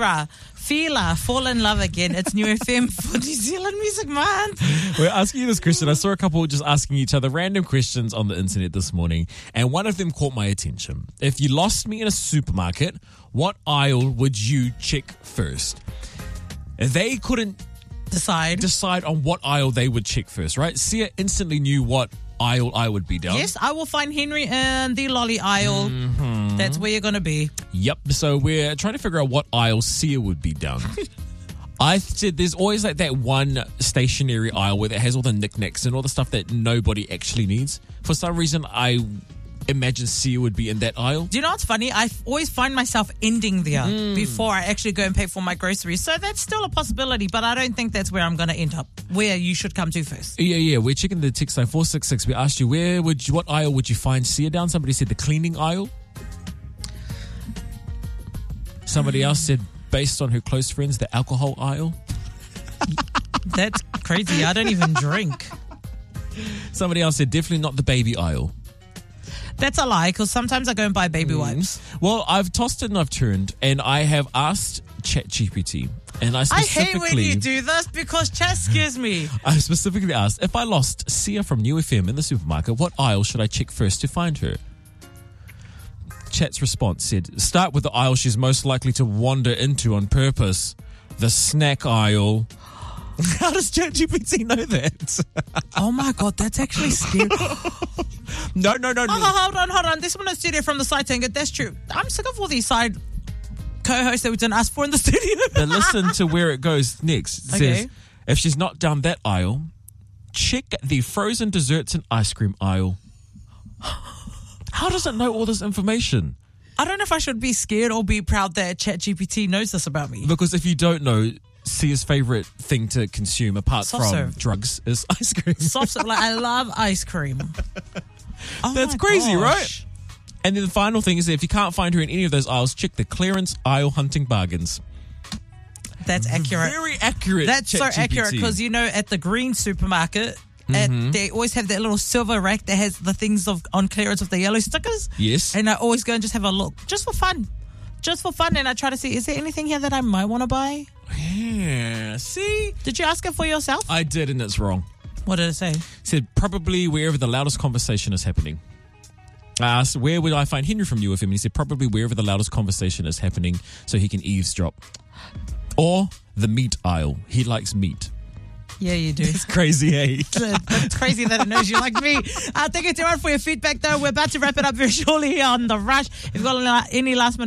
Fila, fall in love again. It's New FM for New Zealand Music Month. We're asking you this question. I saw a couple just asking each other random questions on the internet this morning, and one of them caught my attention. If you lost me in a supermarket, what aisle would you check first? They couldn't decide on what aisle they would check first, right? Sia instantly knew what aisle I would be down. Yes, I will find Henry in the lolly aisle. Mm-hmm. That's where you're going to be. Yep. So we're trying to figure out what aisle Sia would be down. I said there's always like that one stationary aisle where it has all the knickknacks and all the stuff that nobody actually needs. For some reason, I imagine Sia would be in that aisle. Do you know what's funny? I always find myself ending there before I actually go and pay for my groceries. So that's still a possibility, but I don't think that's where I'm going to end up, where you should come to first. Yeah. We're checking the text line 466. We asked you, what aisle would you find Sia down? Somebody said the cleaning aisle. Somebody else said, based on her close friends, the alcohol aisle. That's crazy. I don't even drink. Somebody else said, definitely not the baby aisle. That's a lie, because sometimes I go and buy baby wipes. Well, I've tossed it and I've turned, and I have asked ChatGPT, and I hate when you do this because chat scares me. I specifically asked, if I lost Sia from New FM in the supermarket, what aisle should I check first to find her? Chat's response said, start with the aisle she's most likely to wander into on purpose, the snack aisle. How does ChatGPT know that? Oh my God, that's actually scary. No. Oh, hold on. This one is studio from the side saying it. That's true. I'm sick of all these side co-hosts that we didn't ask for in the studio. Now listen to where it goes next. It says, if she's not down that aisle, check the frozen desserts and ice cream aisle. How does it know all this information? I don't know if I should be scared or be proud that ChatGPT knows this about me. Because if you don't know, Sia's favourite thing to consume apart from drugs is ice cream. Soft serve. Like, I love ice cream. That's crazy, right? And then the final thing is that if you can't find her in any of those aisles, check the clearance aisle hunting bargains. That's accurate. Very accurate. That's so accurate because, at the green supermarket, they always have that little silver rack that has the things on clearance of the yellow stickers. Yes. And I always go and just have a look, just for fun. And I try to see, is there anything here that I might want to buy? Yeah. See? Did you ask it for yourself? I did, and it's wrong. What did it say? It said, probably wherever the loudest conversation is happening. I asked, where would I find Henry from UFM? And he said, probably wherever the loudest conversation is happening so he can eavesdrop. Or the meat aisle. He likes meat. Yeah, you do. It's crazy, eh? It's crazy that it knows you like me. Thank you, Darren, for your feedback, though. We're about to wrap it up very shortly on The Rush. If you've got any last minute